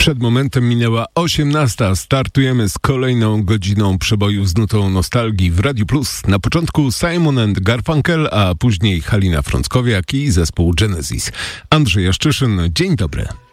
Przed momentem minęła 18. Startujemy z kolejną godziną przeboju z nutą nostalgii w Radiu Plus. Na początku Simon and Garfunkel, a później Halina Frąckowiak i zespół Genesis. Andrzej Jaszczyszyn, dzień dobry.